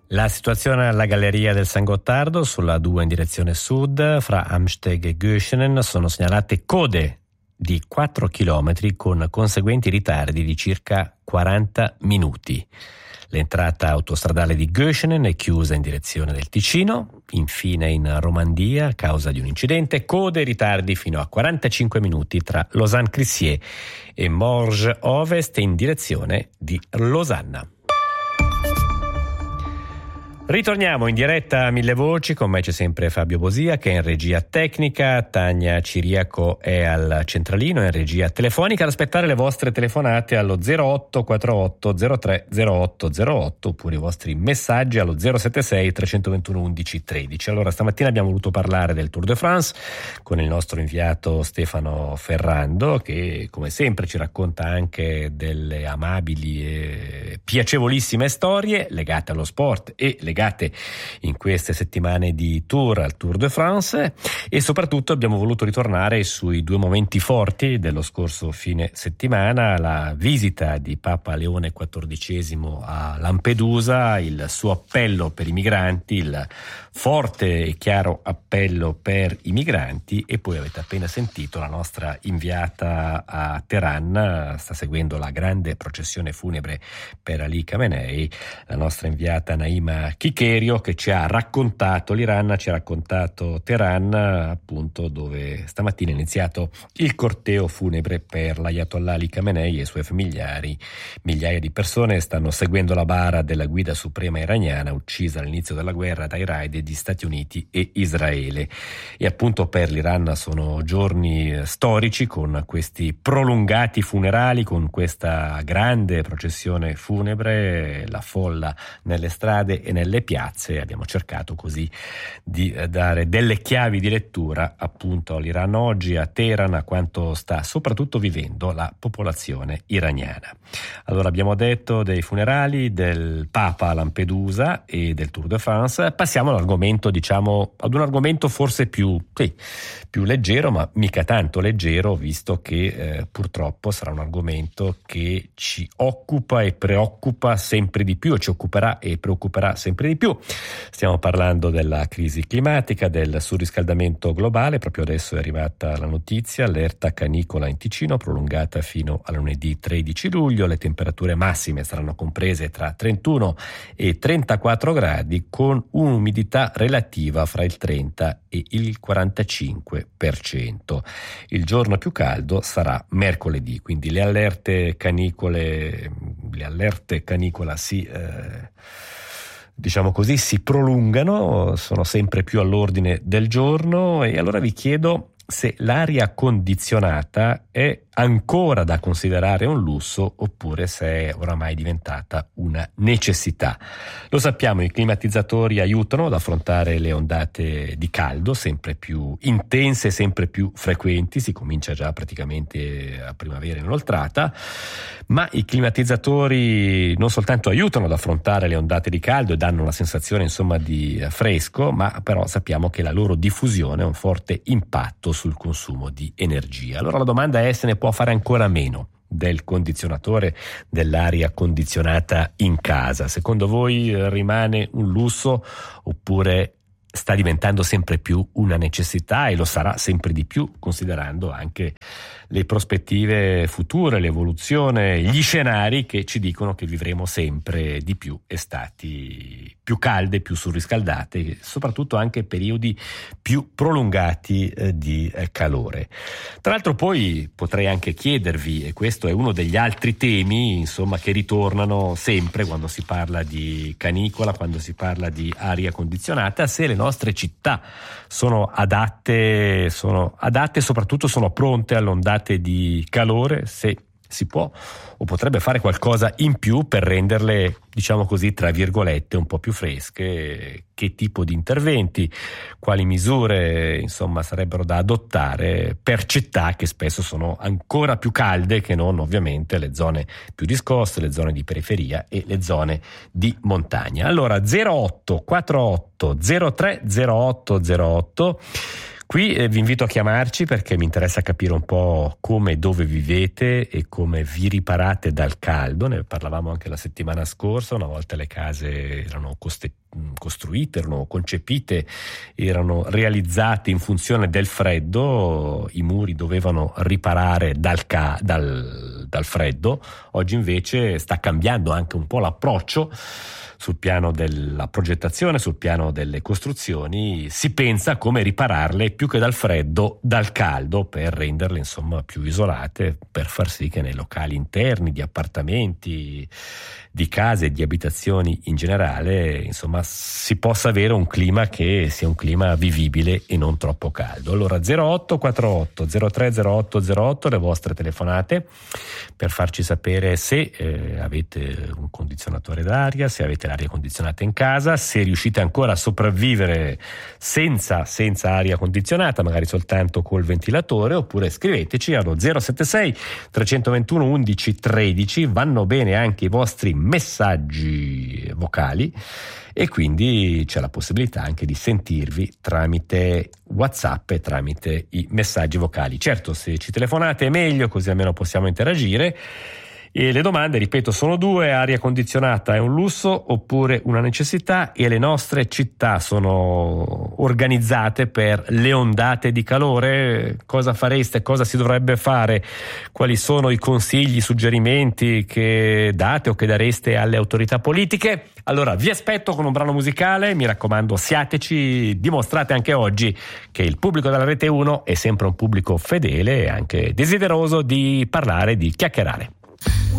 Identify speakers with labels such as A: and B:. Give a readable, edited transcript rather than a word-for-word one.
A: La situazione alla Galleria del San Gottardo, sulla 2 in direzione sud, fra Amsteg e Göschenen, sono segnalate code di 4 km con conseguenti ritardi di circa 40 minuti. L'entrata autostradale di Göschenen è chiusa in direzione del Ticino. Infine in Romandia, a causa di un incidente, code e ritardi fino a 45 minuti tra Lausanne-Crissier e Morges Ovest in direzione di Losanna. Ritorniamo in diretta a Mille Voci, con me c'è sempre Fabio Bosia che è in regia tecnica, Tania Ciriaco è al centralino, è in regia telefonica, ad aspettare le vostre telefonate allo 0848 03 08 08 oppure i vostri messaggi allo 076 321 11 13. Allora, stamattina abbiamo voluto parlare del Tour de France con il nostro inviato Stefano Ferrando, che come sempre ci racconta anche delle amabili e piacevolissime storie legate allo sport e legate in queste settimane di tour al Tour de France, e soprattutto abbiamo voluto ritornare sui 2 momenti forti dello scorso fine settimana: la visita di Papa Leone XIV a Lampedusa, il suo appello per i migranti, il forte e chiaro appello per i migranti, e poi avete appena sentito la nostra inviata a Teheran, sta seguendo la grande processione funebre per Ali Khamenei, la nostra inviata Naima Chicherio, che ci ha raccontato l'Iran, ci ha raccontato Teheran, appunto, dove stamattina è iniziato il corteo funebre per l'Ayatollah Ali Khamenei e i suoi familiari. Migliaia di persone stanno seguendo la bara della guida suprema iraniana, uccisa all'inizio della guerra dai raid di Stati Uniti e Israele. E appunto per l'Iran sono giorni storici, con questi prolungati funerali, con questa grande processione funebre, la folla nelle strade e nelle piazze. Abbiamo cercato così di dare delle chiavi di lettura appunto all'Iran oggi, a Teheran, a quanto sta soprattutto vivendo la popolazione iraniana. Allora, abbiamo detto dei funerali, del Papa a Lampedusa e del Tour de France. Passiamo all'argomento, diciamo, ad un argomento forse più leggero, ma mica tanto leggero, visto che purtroppo sarà un argomento che ci occupa e preoccupa sempre di più, e ci occuperà e preoccuperà sempre di più. Stiamo parlando della crisi climatica, del surriscaldamento globale. Proprio adesso è arrivata la notizia: allerta canicola in Ticino prolungata fino a lunedì 13 luglio. Le temperature massime saranno comprese tra 31 e 34 gradi, con un'umidità relativa fra il 30 e il 45%. Il giorno più caldo sarà mercoledì, quindi le allerte canicola diciamo così, si prolungano, sono sempre più all'ordine del giorno. E allora vi chiedo se l'aria condizionata è ancora da considerare un lusso oppure se è oramai diventata una necessità. Lo sappiamo, i climatizzatori aiutano ad affrontare le ondate di caldo sempre più intense, sempre più frequenti. Si comincia già praticamente a primavera inoltrata, ma i climatizzatori non soltanto aiutano ad affrontare le ondate di caldo e danno una sensazione, insomma, di fresco, ma però sappiamo che la loro diffusione ha un forte impatto sul consumo di energia. Allora la domanda è se ne può fare ancora meno del condizionatore, dell'aria condizionata in casa. Secondo voi rimane un lusso oppure sta diventando sempre più una necessità, e lo sarà sempre di più considerando anche le prospettive future, l'evoluzione, gli scenari che ci dicono che vivremo sempre di più estati più calde, più surriscaldate, e soprattutto anche periodi più prolungati di calore. Tra l'altro poi potrei anche chiedervi, e questo è uno degli altri temi, insomma, che ritornano sempre quando si parla di canicola, quando si parla di aria condizionata, se le nostre città sono adatte, soprattutto sono pronte alle ondate di calore, se si può o potrebbe fare qualcosa in più per renderle, diciamo così, tra virgolette, un po' più fresche. Che tipo di interventi, quali misure, insomma, sarebbero da adottare per città che spesso sono ancora più calde che non, ovviamente, le zone più discoste, le zone di periferia e le zone di montagna. Allora 0848 03 08 08, Qui vi invito a chiamarci perché mi interessa capire un po' come e dove vivete e come vi riparate dal caldo. Ne parlavamo anche la settimana scorsa. Una volta le case erano costruite, erano concepite, erano realizzate in funzione del freddo, i muri dovevano riparare dal freddo. Oggi invece sta cambiando anche un po' l'approccio. Sul piano della progettazione, sul piano delle costruzioni, si pensa come ripararle più che dal freddo, dal caldo, per renderle insomma più isolate, per far sì che nei locali interni di appartamenti, di case e di abitazioni in generale, insomma, si possa avere un clima che sia un clima vivibile e non troppo caldo. Allora 0848 030808 le vostre telefonate per farci sapere se avete un condizionatore d'aria, se avete l'aria condizionata in casa, se riuscite ancora a sopravvivere senza aria condizionata, magari soltanto col ventilatore, oppure scriveteci allo 076 321 11 13. Vanno bene anche i vostri messaggi vocali e quindi c'è la possibilità anche di sentirvi tramite WhatsApp e tramite i messaggi vocali. Certo, se ci telefonate è meglio, così almeno possiamo interagire. E le domande, ripeto, sono due: aria condizionata è un lusso oppure una necessità? E le nostre città sono organizzate per le ondate di calore? Cosa fareste? Cosa si dovrebbe fare? Quali sono i consigli, i suggerimenti che date o che dareste alle autorità politiche? Allora vi aspetto con un brano musicale, mi raccomando, siateci, dimostrate anche oggi che il pubblico della Rete 1 è sempre un pubblico fedele e anche desideroso di parlare, di chiacchierare.